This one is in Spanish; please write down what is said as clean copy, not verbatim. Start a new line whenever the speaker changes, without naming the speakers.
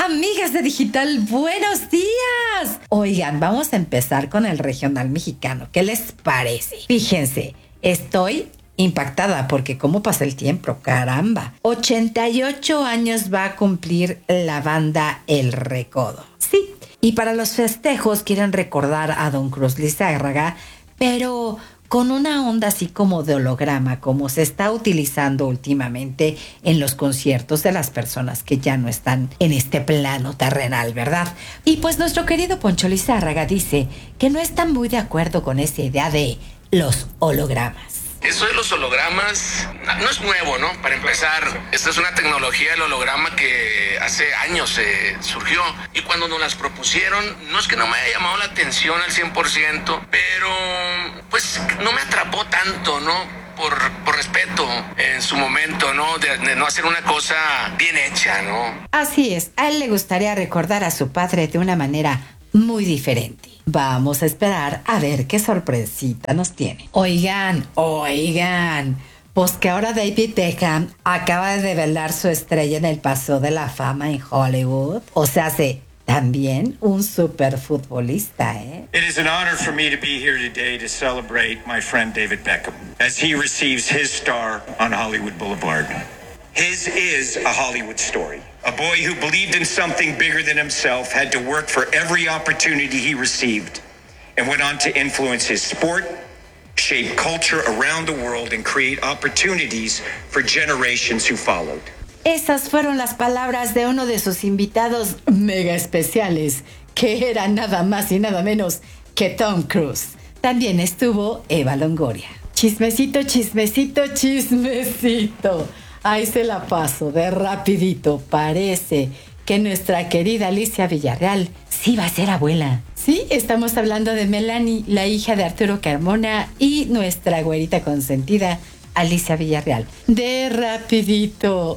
Amigas de Digital, buenos días. Oigan, vamos a empezar con el regional mexicano. ¿Qué les parece? Fíjense, estoy impactada porque cómo pasa el tiempo, caramba. 88 años va a cumplir la banda El Recodo. Sí, y para los festejos quieren recordar a Don Cruz Lizárraga, pero con una onda así como de holograma, como se está utilizando últimamente en los conciertos de las personas que ya no están en este plano terrenal, ¿verdad? Y pues nuestro querido Poncho Lizárraga dice que no está muy de acuerdo con esa idea de los hologramas.
Eso de los hologramas no es nuevo, ¿no? Para empezar, esta es una tecnología del holograma que hace años surgió. Y cuando nos las propusieron, no es que no me haya llamado la atención al 100%, pero pues no me atrapó tanto, ¿no? Por respeto en su momento, ¿no? De no hacer una cosa bien hecha, ¿no?
Así es, a él le gustaría recordar a su padre de una manera muy diferente. Vamos a esperar a ver qué sorpresita nos tiene. Oigan, pues que ahora David Beckham acaba de develar su estrella en el Paseo de la Fama en Hollywood. O sea, también un superfutbolista, ¿eh?
It is an honor for me to be here today to celebrate my friend David Beckham as he receives his star on Hollywood Boulevard. His is a Hollywood story. A boy who believed in something bigger than himself, had to work for every opportunity he received, and went on to influence his sport, shape culture around the world, and create opportunities for generations who followed.
Esas fueron las palabras de uno de sus invitados mega especiales, que era nada más y nada menos que Tom Cruise. También estuvo Eva Longoria. Chismecito. Ahí se la paso de rapidito. Parece que nuestra querida Alicia Villarreal sí va a ser abuela. Sí, estamos hablando de Melanie, la hija de Arturo Carmona, y nuestra güerita consentida, Alicia Villarreal. De rapidito.